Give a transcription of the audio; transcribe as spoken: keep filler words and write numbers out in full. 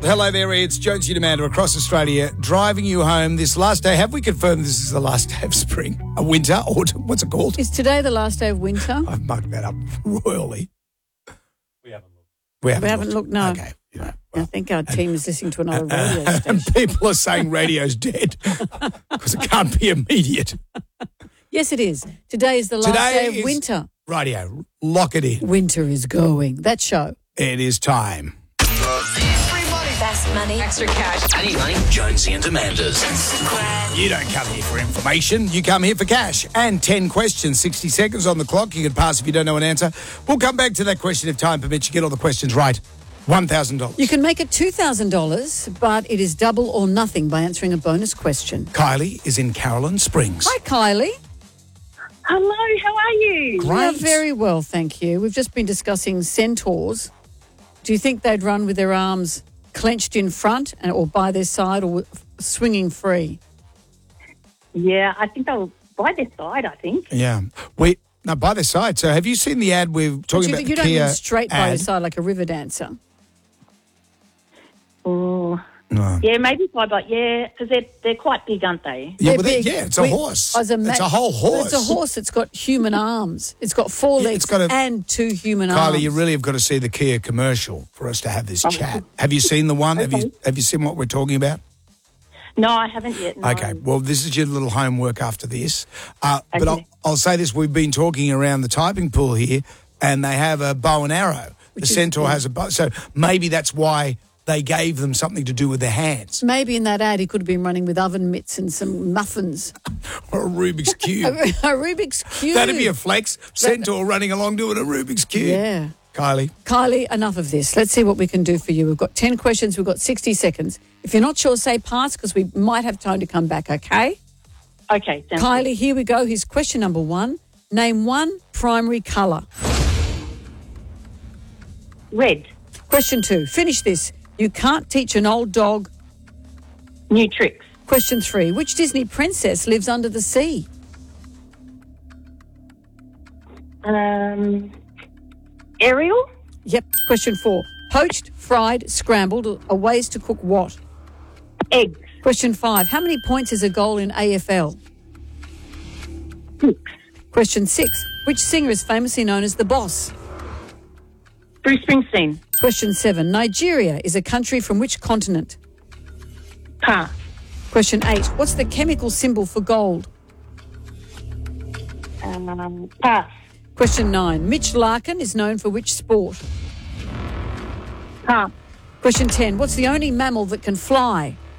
hello there. It's Jonesy and Amanda across Australia driving you home this last day. Have we confirmed this is the last day of spring? A winter? Autumn? What's it called? Is today the last day of winter? I've mucked that up royally. We haven't looked. We haven't, We haven't looked, no. Okay. You know, I think our team is listening to another radio and station. people are saying radio's dead because it can't be immediate. Yes, it is. Today is the last Today day of is- winter. Radio, lock it in. Winter is going. That show. It is time. Best money. Extra cash. I need money. Jonesy and Amanda's. You don't come here for information. You come here for cash. And ten questions, sixty seconds on the clock. You can pass if you don't know an answer. We'll come back to that question if time permits. You get all the questions right. one thousand dollars. You can make it two thousand dollars, but it is double or nothing by answering a bonus question. Kylie is in Caroline Springs. Hi, Kylie. Hello, how are you? We are very well, thank you. We've just been discussing centaurs. Do you think they'd run with their arms clenched in front and, or by their side or swinging free? Yeah, I think they'll by their side, I think. Yeah. We no, by their side. So have you seen the ad we're talking you, about? you the don't Kia mean straight by ad? your side like a river dancer. Oh, No. yeah, maybe by, but yeah, because they're, they're quite big, aren't they? Yeah, They're well, they- big. yeah, it's a We- horse. as a ma- it's a whole horse. It's a horse. It's got human arms. It's got four Yeah, legs it's got a- and two human arms. Kylie, you really have got to see the Kia commercial for us to have this chat. Have you seen the one? Have you Okay. Have you seen what we're talking about? No, I haven't yet. No. Okay, well, this is your little homework after this. Uh, But Okay. I'll, I'll say this, we've been talking around the typing pool here, and they have a bow and arrow. The is centaur cool. has a bow. So maybe that's why they gave them something to do with their hands. Maybe in that ad he could have been running with oven mitts and some muffins. Or a Rubik's A, Cube. a Rubik's Cube. That'd be a flex. Centaur running along doing a Rubik's Cube. Yeah. Kylie. Kylie, enough of this. Let's see what we can do for you. We've got ten questions. We've got sixty seconds. If you're not sure, say pass because we might have time to come back, okay? Okay, sounds Kylie, here we go. Here's question number one. Name one primary colour. good. Red, Question two. Finish this. You can't teach an old dog. new tricks. Question three. Which Disney princess lives under the sea? Um, Ariel, Yep. Question four. Poached, fried, scrambled are ways to cook what? eggs, Question five. How many points is a goal in A F L? six. Question six. Which singer is famously known as the Boss? Bruce Springsteen, Question seven. Nigeria is a country from which continent? pass. Question eight. What's the chemical symbol for gold? Um, pass. Question nine. Mitch Larkin is known for which sport? Pass. Question ten. What's the only mammal that can fly?